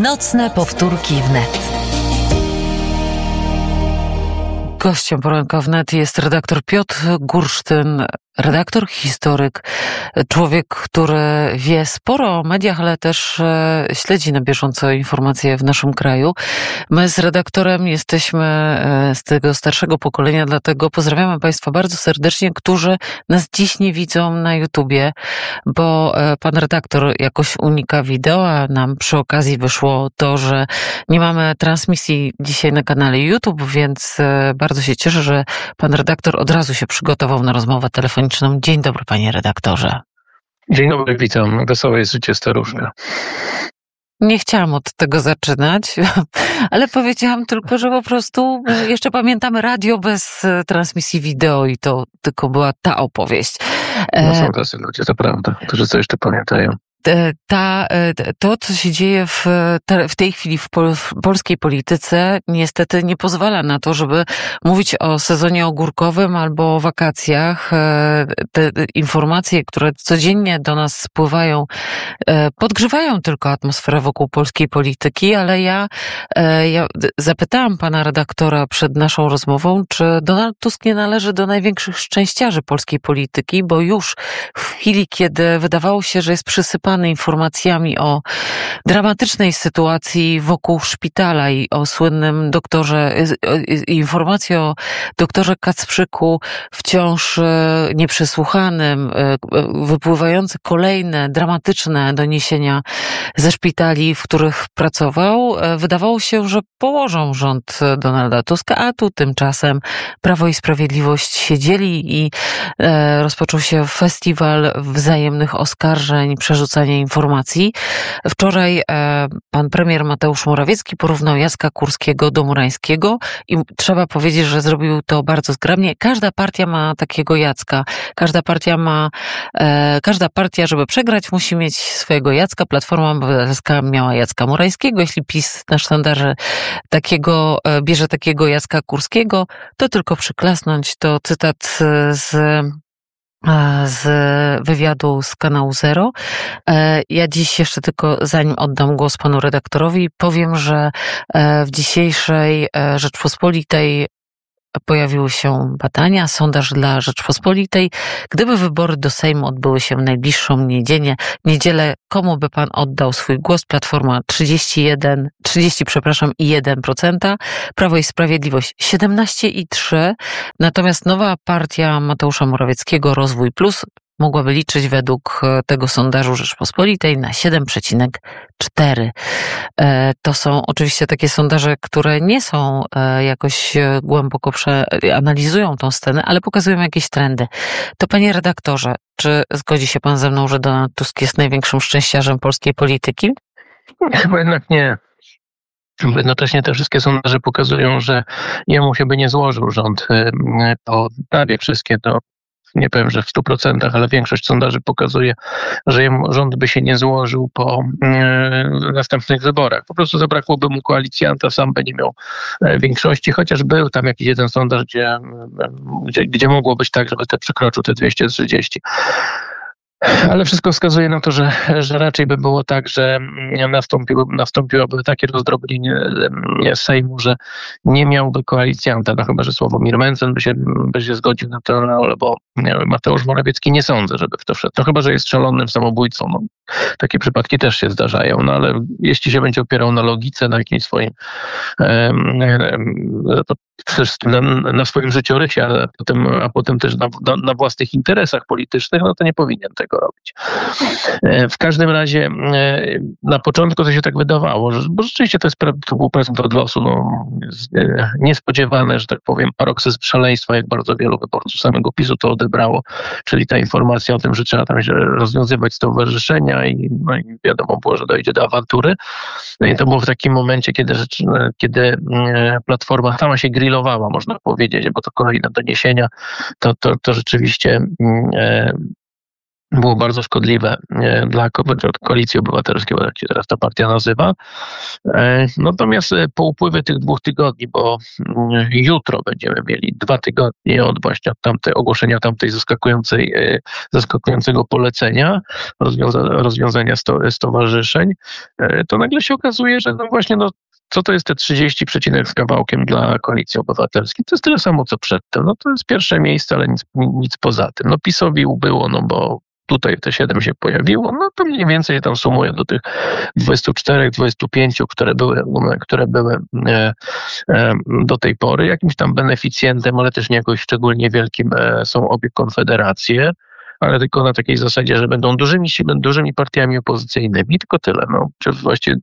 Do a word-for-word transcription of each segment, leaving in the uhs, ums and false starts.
Nocne powtórki wnet. Gościem poranka wnet jest redaktor Piotr Gursztyn, redaktor, historyk, człowiek, który wie sporo o mediach, ale też śledzi na bieżąco informacje w naszym kraju. My z redaktorem jesteśmy z tego starszego pokolenia, dlatego pozdrawiamy Państwa bardzo serdecznie, którzy nas dziś nie widzą na YouTubie, bo pan redaktor jakoś unika wideo, a nam przy okazji wyszło to, że nie mamy transmisji dzisiaj na kanale YouTube, więc bardzo się cieszę, że pan redaktor od razu się przygotował na rozmowę telefoniczną. Dzień dobry, panie redaktorze. Dzień dobry, witam. Wesołe jest życie staruszka. Nie chciałam od tego zaczynać, ale powiedziałam tylko, że po prostu jeszcze pamiętamy radio bez transmisji wideo i to tylko była ta opowieść. No są tacy ludzie, to prawda, którzy co jeszcze pamiętają. Ta, to, co się dzieje w, w tej chwili w, pol, w polskiej polityce, niestety nie pozwala na to, żeby mówić o sezonie ogórkowym albo o wakacjach. Te informacje, które codziennie do nas spływają, podgrzewają tylko atmosferę wokół polskiej polityki, ale ja, ja zapytałam pana redaktora przed naszą rozmową, czy Donald Tusk nie należy do największych szczęściarzy polskiej polityki, bo już w chwili, kiedy wydawało się, że jest przysypany informacjami o dramatycznej sytuacji wokół szpitala i o słynnym doktorze, informacje o doktorze Kacprzyku wciąż nieprzesłuchanym, wypływające kolejne dramatyczne doniesienia ze szpitali, w których pracował. Wydawało się, że położą rząd Donalda Tuska, a tu tymczasem Prawo i Sprawiedliwość się dzieli i rozpoczął się festiwal wzajemnych oskarżeń, przerzucania informacji. Wczoraj e, pan premier Mateusz Morawiecki porównał Jacka Kurskiego do Murańskiego i trzeba powiedzieć, że zrobił to bardzo zgrabnie. Każda partia ma takiego Jacka. Każda partia ma, e, każda partia, żeby przegrać, musi mieć swojego Jacka. Platforma Obywatelska miała Jacka Murańskiego. Jeśli PiS na sztandarze takiego, e, bierze takiego Jacka Kurskiego, to tylko przyklasnąć. To cytat z z wywiadu z kanału Zero. Ja dziś jeszcze tylko, zanim oddam głos panu redaktorowi, powiem, że w dzisiejszej Rzeczpospolitej pojawiły się badania, sondaż dla Rzeczpospolitej. Gdyby wybory do Sejmu odbyły się w najbliższą niedzielę, niedzielę, komu by pan oddał swój głos? Platforma trzydzieści jeden, trzydzieści, przepraszam, i jeden procent, Prawo i Sprawiedliwość siedemnaście i trzy procent, natomiast nowa partia Mateusza Morawieckiego, Rozwój Plus, mogłaby liczyć według tego sondażu Rzeczpospolitej na siedem przecinek cztery. To są oczywiście takie sondaże, które nie są jakoś głęboko analizują tą scenę, ale pokazują jakieś trendy. To panie redaktorze, czy zgodzi się pan ze mną, że Donald Tusk jest największym szczęściarzem polskiej polityki? Chyba jednak nie. Jednocześnie te wszystkie sondaże pokazują, że jemu się by nie złożył rząd. To prawie wszystkie to nie powiem, że w stu procentach, ale większość sondaży pokazuje, że jemu rząd by się nie złożył po e, następnych wyborach. Po prostu zabrakłoby mu koalicjanta, sam by nie miał e, większości, chociaż był tam jakiś jeden sondaż, gdzie, e, gdzie, gdzie mogło być tak, żeby te przekroczył te dwieście trzydzieści. Ale wszystko wskazuje na to, że, że raczej by było tak, że nastąpiło, nastąpiłoby takie rozdrobnienie Sejmu, że nie miałby koalicjanta. No chyba, że Sławomir Mencen by się, by się zgodził na to, albo Mateusz Morawiecki, nie sądzę, żeby w to wszedł. No chyba, że jest szalonym samobójcą. No, takie przypadki też się zdarzają, no ale jeśli się będzie opierał na logice, na jakimś swoim to na, na swoim życiorysie, a potem, a potem też na, na, na własnych interesach politycznych, no to nie powinien tego robić. W każdym razie na początku to się tak wydawało, że, bo rzeczywiście to, jest, to był prezent od losu, no, niespodziewane, że tak powiem, paroksys szaleństwa, jak bardzo wielu wyborców samego PiSu to odebrało, czyli ta informacja o tym, że trzeba tam rozwiązywać stowarzyszenia i, no, i wiadomo było, że dojdzie do awantury. No i to było w takim momencie, kiedy, kiedy Platforma sama się grillowała, można powiedzieć, bo to kolejne doniesienia, to, to, to rzeczywiście było bardzo szkodliwe dla Koalicji Obywatelskiej, bo jak się teraz ta partia nazywa. Natomiast po upływie tych dwóch tygodni, bo jutro będziemy mieli dwa tygodnie od właśnie tamtej ogłoszenia tamtej zaskakującej, zaskakującego polecenia, rozwiąza- rozwiązania sto- stowarzyszeń, to nagle się okazuje, że no właśnie no, co to jest te trzydzieści przecinek z kawałkiem dla Koalicji Obywatelskiej? To jest tyle samo, co przedtem. No to jest pierwsze miejsce, ale nic, nic poza tym. No PiS-owi ubyło, no bo tutaj te siedem się pojawiło, no to mniej więcej tam sumuje do tych dwudziestu czterech, dwudziestu pięciu, które były, które były e, e, do tej pory. Jakimś tam beneficjentem, ale też nie jakoś szczególnie wielkim e, są obie konfederacje, ale tylko na takiej zasadzie, że będą dużymi, dużymi partiami opozycyjnymi, tylko tyle, no, czy właściwie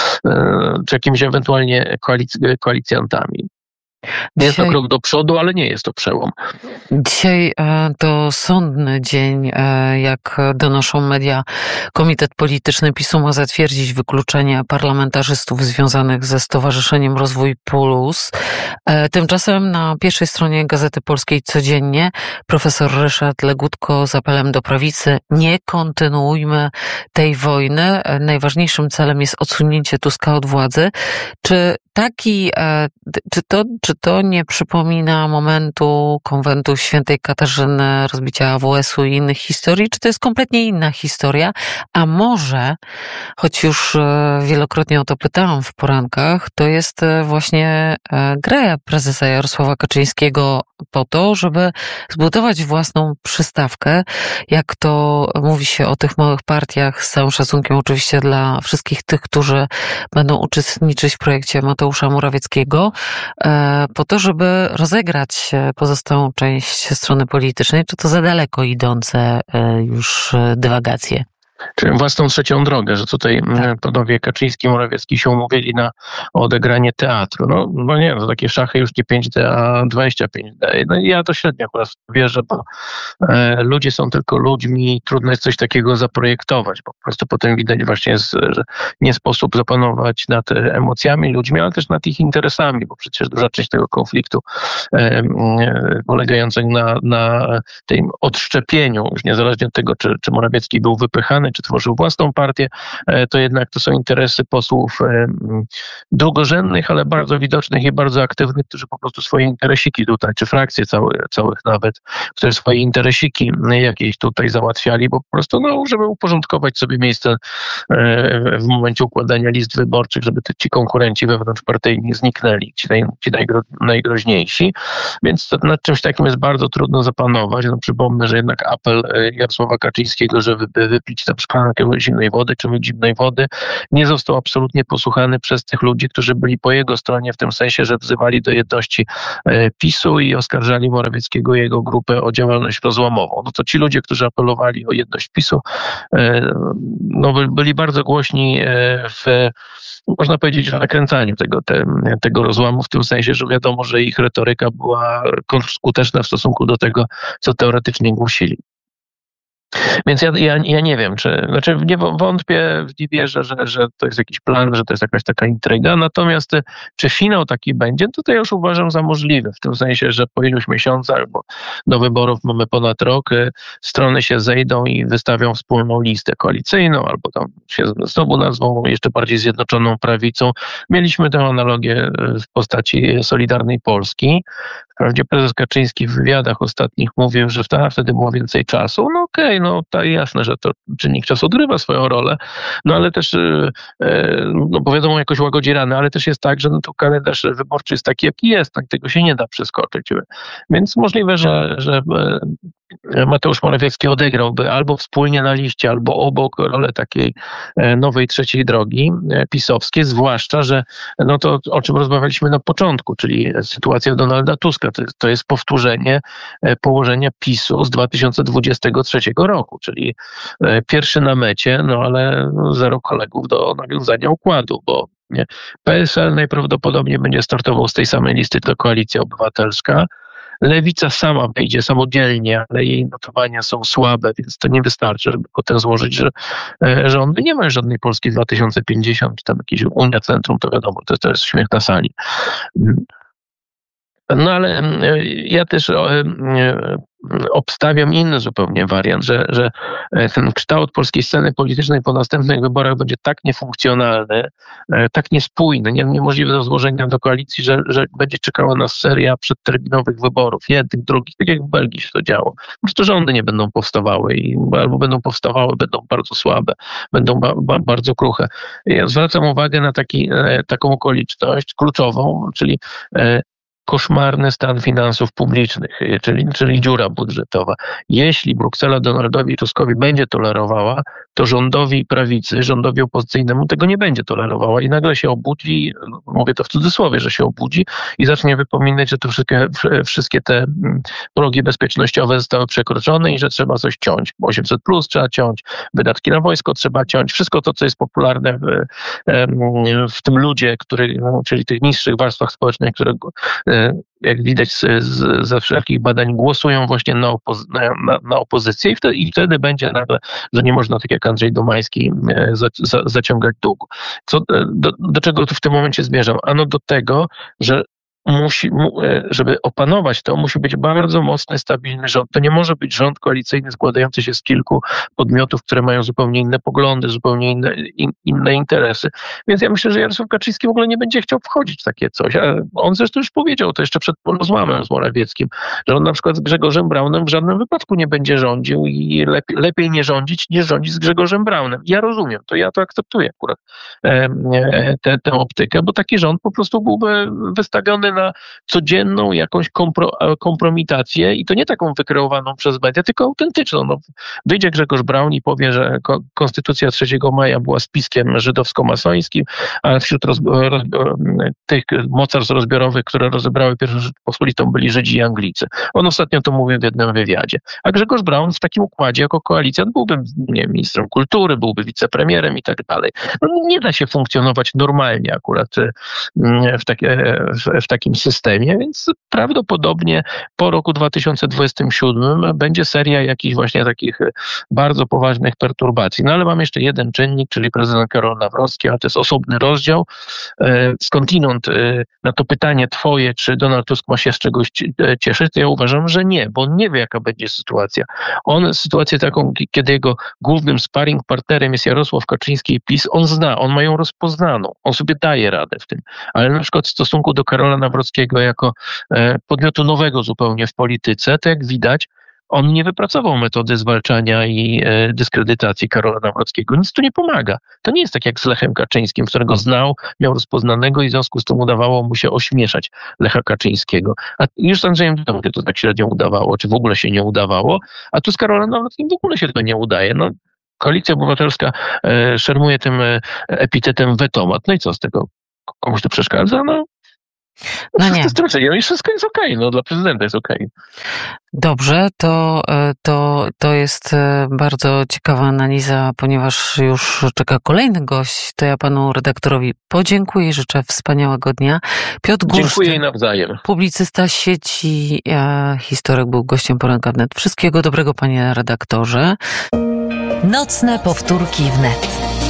e, czy jakimiś ewentualnie koalic- koalicjantami. Jest to krok do przodu, ale nie jest to przełom. Dzisiaj to sądny dzień, jak donoszą media. Komitet Polityczny PiSu ma zatwierdzić wykluczenie parlamentarzystów związanych ze Stowarzyszeniem Rozwój Plus. Tymczasem na pierwszej stronie Gazety Polskiej codziennie profesor Ryszard Legutko z apelem do prawicy: nie kontynuujmy tej wojny. Najważniejszym celem jest odsunięcie Tuska od władzy. Czy taki, czy to, czy to nie przypomina momentu konwentu świętej Katarzyny, rozbicia A W S-u i innych historii? Czy to jest kompletnie inna historia? A może, choć już wielokrotnie o to pytałam w porankach, to jest właśnie gra prezesa Jarosława Kaczyńskiego po to, żeby zbudować własną przystawkę, jak to mówi się o tych małych partiach, z całym szacunkiem oczywiście dla wszystkich tych, którzy będą uczestniczyć w projekcie Mateusza Morawieckiego, po to, żeby rozegrać pozostałą część strony politycznej. Czy to za daleko idące już dywagacje? Czyli własną trzecią drogę, że tutaj tak. Panowie Kaczyński i Morawiecki się umówili na odegranie teatru. No, no nie, to takie szachy już nie pięć D, a dwadzieścia pięć D. No ja to średnio akurat wierzę, bo e, ludzie są tylko ludźmi, trudno jest coś takiego zaprojektować, bo po prostu potem widać właśnie, jest, że nie sposób zapanować nad emocjami ludźmi, ale też nad ich interesami, bo przecież duża część tego konfliktu e, e, polegającego na, na tym odszczepieniu, już niezależnie od tego, czy, czy Morawiecki był wypychany, czy tworzył własną partię, to jednak to są interesy posłów drugorzędnych, ale bardzo widocznych i bardzo aktywnych, którzy po prostu swoje interesiki tutaj, czy frakcje całe, całych nawet, które swoje interesiki jakieś tutaj załatwiali, bo po prostu, no, żeby uporządkować sobie miejsce w momencie układania list wyborczych, żeby ci konkurenci wewnątrzpartyjni zniknęli, ci, naj, ci najgro, najgroźniejsi. Więc nad czymś takim jest bardzo trudno zapanować. No, przypomnę, że jednak apel Jarosława Kaczyńskiego, żeby wypić tam szklankę zimnej wody czy zimnej wody, nie został absolutnie posłuchany przez tych ludzi, którzy byli po jego stronie, w tym sensie, że wzywali do jedności PiSu i oskarżali Morawieckiego i jego grupę o działalność rozłamową. No to ci ludzie, którzy apelowali o jedność PiSu, no, byli bardzo głośni w, można powiedzieć, że nakręcaniu tego, te, tego rozłamu, w tym sensie, że wiadomo, że ich retoryka była skuteczna w stosunku do tego, co teoretycznie głosili. Więc ja, ja, ja nie wiem, czy, znaczy nie wątpię, nie wierzę, że, że to jest jakiś plan, że to jest jakaś taka intryga, natomiast czy finał taki będzie, to ja już uważam za możliwe, w tym sensie, że po iluś miesiącach, bo do wyborów mamy ponad rok, strony się zejdą i wystawią wspólną listę koalicyjną, albo tam się znowu nazwą jeszcze bardziej Zjednoczoną Prawicą. Mieliśmy tę analogię w postaci Solidarnej Polski. Wprawdzie prezes Kaczyński w wywiadach ostatnich mówił, że wtedy było więcej czasu. No okej, okay, no to jasne, że to czynnik czasu odgrywa swoją rolę, no ale też, no bo wiadomo, jakoś łagodzi rany, ale też jest tak, że no to kalendarz wyborczy jest taki, jaki jest, tak tego się nie da przeskoczyć. Więc możliwe, że, że Mateusz Morawiecki odegrałby albo wspólnie na liście, albo obok rolę takiej nowej trzeciej drogi pisowskiej, zwłaszcza, że no to, o czym rozmawialiśmy na początku, czyli sytuacja Donalda Tuska, to jest, to jest powtórzenie położenia PiSu z dwa tysiące dwudziestego trzeciego roku, czyli pierwszy na mecie, no ale zero kolegów do nawiązania układu, bo nie, P S L najprawdopodobniej będzie startował z tej samej listy, to Koalicja Obywatelska. Lewica sama wejdzie samodzielnie, ale jej notowania są słabe, więc to nie wystarczy, żeby potem złożyć, że, że on nie ma żadnej Polski dwa tysiące pięćdziesiąt, czy tam jakieś Unia Centrum, to wiadomo, to, to jest śmiech na sali. No ale ja też obstawiam inny zupełnie wariant, że, że ten kształt polskiej sceny politycznej po następnych wyborach będzie tak niefunkcjonalny, tak niespójny, nie, niemożliwy do złożenia do koalicji, że, że będzie czekała nas seria przedterminowych wyborów, jednych, drugich, tak jak w Belgii się to działo. Po prostu rządy nie będą powstawały i albo będą powstawały, będą bardzo słabe, będą ba, ba, bardzo kruche. Ja zwracam uwagę na taki, taką okoliczność kluczową, czyli koszmarny stan finansów publicznych, czyli, czyli dziura budżetowa. Jeśli Bruksela Donaldowi Tuskowi będzie tolerowała, to rządowi prawicy, rządowi opozycyjnemu tego nie będzie tolerowała i nagle się obudzi, mówię to w cudzysłowie, że się obudzi i zacznie wypominać, że to wszystkie, wszystkie te progi bezpiecznościowe zostały przekroczone i że trzeba coś ciąć. osiemset plus trzeba ciąć, wydatki na wojsko trzeba ciąć, wszystko to, co jest popularne w, w tym ludzie, który, czyli tych niższych warstwach społecznych, które jak widać z, z, ze wszelkich badań, głosują właśnie na, opozy- na, na opozycję i wtedy, i wtedy będzie nagle, że nie można, tak jak Andrzej Domański, za, za, zaciągać długu. Co, do, do czego tu w tym momencie zmierzam? Ano do tego, że musi, żeby opanować to, musi być bardzo mocny, stabilny rząd. To nie może być rząd koalicyjny składający się z kilku podmiotów, które mają zupełnie inne poglądy, zupełnie inne, in, inne interesy. Więc ja myślę, że Jarosław Kaczyński w ogóle nie będzie chciał wchodzić w takie coś. A on zresztą już powiedział to jeszcze przed rozmową z Morawieckim, że on na przykład z Grzegorzem Braunem w żadnym wypadku nie będzie rządził i lepiej, lepiej nie rządzić, niż rządzić z Grzegorzem Braunem. Ja rozumiem to, ja to akceptuję akurat tę tę optykę, bo taki rząd po prostu byłby wystawiony na codzienną jakąś kompro, kompromitację i to nie taką wykreowaną przez media, tylko autentyczną. No, wyjdzie Grzegorz Braun i powie, że ko- Konstytucja trzeciego maja była spiskiem żydowsko-masońskim, a wśród roz, roz, tych mocarstw rozbiorowych, które rozebrały pierwszą Rzeczpospolitą, byli Żydzi i Anglicy. On ostatnio to mówił w jednym wywiadzie. A Grzegorz Braun w takim układzie jako koalicjant byłby, nie wiem, ministrem kultury, byłby wicepremierem i tak dalej. No, nie da się funkcjonować normalnie akurat w, takie, w, w takim systemie, więc prawdopodobnie po roku dwa tysiące dwudziestym siódmym będzie seria jakichś właśnie takich bardzo poważnych perturbacji. No ale mam jeszcze jeden czynnik, czyli prezydent Karol Nawrocki, ale to jest osobny rozdział. Skądinąd na to pytanie twoje, czy Donald Tusk ma się z czegoś cieszyć, to ja uważam, że nie, bo on nie wie, jaka będzie sytuacja. On sytuację taką, kiedy jego głównym sparring partnerem jest Jarosław Kaczyński i PiS, on zna, on ma ją rozpoznaną, on sobie daje radę w tym. Ale na przykład w stosunku do Karola Nawrockiego jako podmiotu nowego zupełnie w polityce, to jak widać, on nie wypracował metody zwalczania i e, dyskredytacji Karola Nawrockiego. Nic tu nie pomaga. To nie jest tak jak z Lechem Kaczyńskim, którego znał, miał rozpoznanego i w związku z tym udawało mu się ośmieszać Lecha Kaczyńskiego. A już z Andrzejem Dudą to tak średnio udawało, czy w ogóle się nie udawało, a tu z Karolem Nawrockim w ogóle się tego nie udaje. No, Koalicja Obywatelska e, szermuje tym e, epitetem wetomat. No i co z tego? Komuś to przeszkadza? No. No nie. Stracenie, i wszystko jest okej, okay. No dla prezydenta jest okej. Okay. Dobrze, to, to, to jest bardzo ciekawa analiza, ponieważ już czeka kolejny gość, to ja panu redaktorowi podziękuję i życzę wspaniałego dnia. Piotr Górsztyn, dziękuję i nawzajem. Publicysta sieci, a historyk, był gościem Poranka Wnet. Wszystkiego dobrego, panie redaktorze. Nocne powtórki wnet.